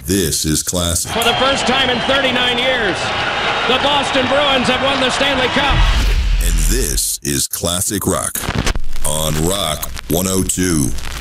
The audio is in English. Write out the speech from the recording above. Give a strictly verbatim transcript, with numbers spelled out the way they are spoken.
This is classic. For the first time in thirty-nine years, the Boston Bruins have won the Stanley Cup. And this is Classic Rock on Rock one oh two.